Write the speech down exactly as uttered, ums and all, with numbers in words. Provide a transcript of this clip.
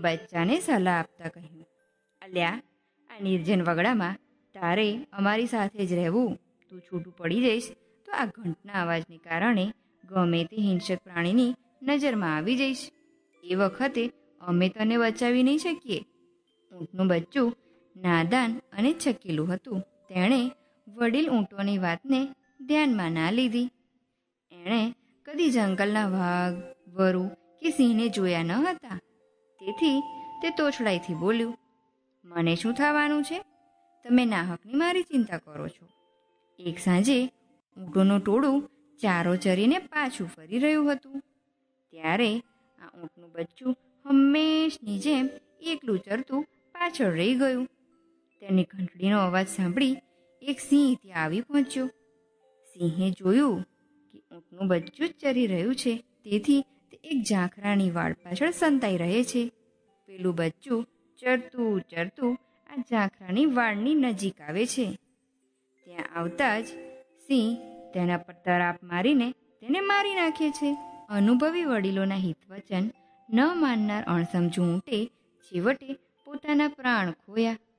બચ્ચાને સલાહ આપતા કહ્યું, અલ્યા, આ નિર્જન વગડામાં તારે અમારી સાથે જ રહેવું. તું છૂટું પડી જઈશ તો આ ઘંટના અવાજને કારણે ગમે તે હિંસક પ્રાણીની નજરમાં આવી જઈશ. એ વખતે અમે તને બચાવી નહીં શકીએ. ઊંટનું બચ્ચું નાદાન અને છકેલું હતું. તેણે વડીલ ઊંટોની વાતને ધ્યાનમાં ના લીધી. એણે કદી જંગલના વાઘ, વરુ કે સિંહને જોયા ન હતા. તેથી તે તોછડાઈથી બોલ્યું, મને શું થવાનું છે? તમે નાહકની મારી ચિંતા કરો છો. એક સાંજે ઊંટોનું ટોળું ચારો ચરીને પાછું ફરી રહ્યું હતું. ત્યારે આ ઊંટનું બચ્ચું હંમેશની જેમ એકલું ચરતું પાછળ રહી ગયું. તેની ઘંટડીનો અવાજ સાંભળી એક સિંહ ત્યાં આવી પહોંચ્યો. સિંહે જોયું કે ઊંટનું બચ્ચું જ ચરી રહ્યું છે, તેથી તે એક ઝાંખરાની વાડ પાછળ સંતાઈ રહે છે. પેલું બચ્ચું ચરતું ચરતું આ ઝાંખરાની વાડની નજીક આવે છે. ત્યાં આવતા જ સિંહ તેના પર તરાપ મારીને તેને મારી નાખે છે. અનુભવી વડીલોના હિતવચન ન માનનાર અણસમજુ ઊંટે છેવટે પોતાના પ્રાણ ખોયા.